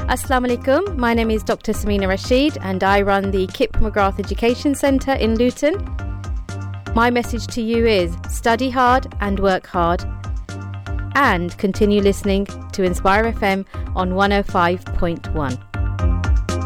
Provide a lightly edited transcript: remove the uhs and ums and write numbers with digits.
Assalamu alaikum. My name is Dr. Samina Rashid and I run the Kip McGrath Education Centre in Luton. My message to you is study hard and work hard, and continue listening to Inspire FM on 105.1.